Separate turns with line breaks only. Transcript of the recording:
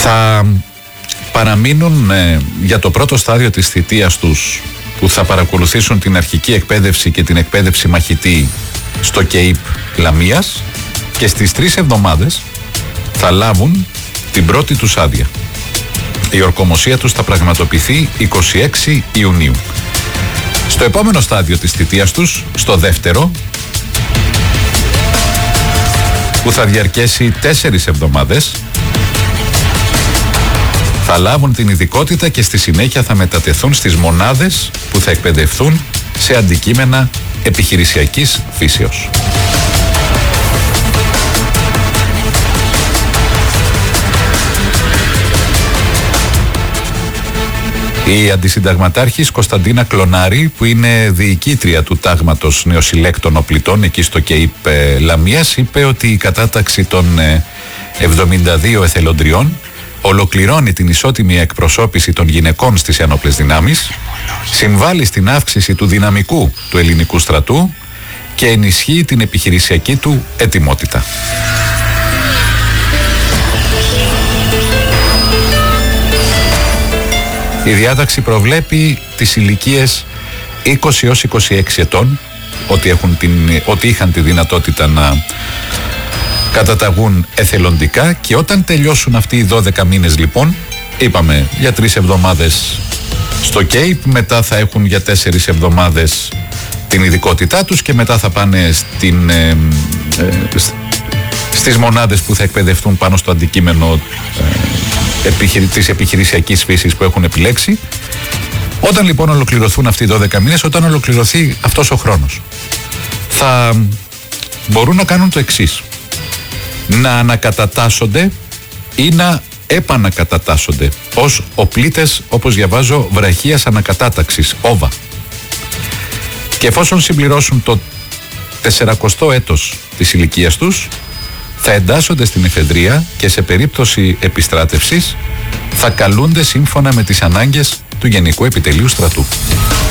θα παραμείνουν για το πρώτο στάδιο της θητείας τους, που θα παρακολουθήσουν την αρχική εκπαίδευση και την εκπαίδευση μαχητή στο ΚΕΙΠ Λαμίας, και στις 3 εβδομάδες θα λάβουν την πρώτη τους άδεια. Η ορκομοσία τους θα πραγματοποιηθεί 26 Ιουνίου. Στο επόμενο στάδιο της θητείας τους, στο δεύτερο, που θα διαρκέσει 4 εβδομάδες, θα λάβουν την ειδικότητα και στη συνέχεια θα μετατεθούν στις μονάδες που θα εκπαιδευτούν σε αντικείμενα επιχειρησιακής φύσεως. Η αντισυνταγματάρχης Κωνσταντίνα Κλωνάρη, που είναι διοικήτρια του τάγματος νεοσυλλέκτων οπλιτών εκεί στο ΚΕΙΠ Λαμίας, είπε ότι η κατάταξη των 72 εθελοντριών ολοκληρώνει την ισότιμη εκπροσώπηση των γυναικών στις ενόπλες δυνάμεις, συμβάλλει στην αύξηση του δυναμικού του ελληνικού στρατού και ενισχύει την επιχειρησιακή του ετοιμότητα. Η διάταξη προβλέπει τις ηλικίες 20 έως 26 ετών, ότι είχαν τη δυνατότητα να καταταγούν εθελοντικά, και όταν τελειώσουν αυτοί οι 12 μήνες, λοιπόν, είπαμε για 3 εβδομάδες στο ΚΕΙΠ, μετά θα έχουν για 4 εβδομάδες την ειδικότητά τους και μετά θα πάνε στις μονάδες που θα εκπαιδευτούν πάνω στο αντικείμενο της επιχειρησιακής φύσης που έχουν επιλέξει. Όταν λοιπόν ολοκληρωθούν αυτοί οι 12 μήνες, όταν ολοκληρωθεί αυτός ο χρόνος, θα μπορούν να κάνουν το εξής: να ανακατατάσσονται ή να επανακατατάσσονται ως οπλίτες, όπως διαβάζω, βραχίας ανακατάταξης, όβα. Και εφόσον συμπληρώσουν το 40ο έτος της ηλικίας τους, θα εντάσσονται στην εφεδρεία και σε περίπτωση επιστράτευσης θα καλούνται σύμφωνα με τις ανάγκες του Γενικού Επιτελείου Στρατού.